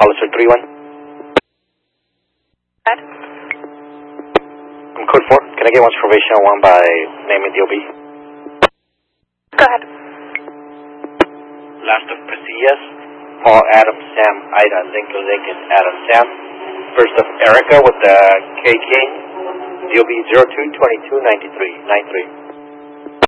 Hollister 31. Ed? Code 4, can I get one's provisional one by name and DOB? Go ahead. Last of Casillas, Paul, Adam, Sam, Ida, Lincoln, Adam, Sam. First of Erica with the K King, DOB 02229393.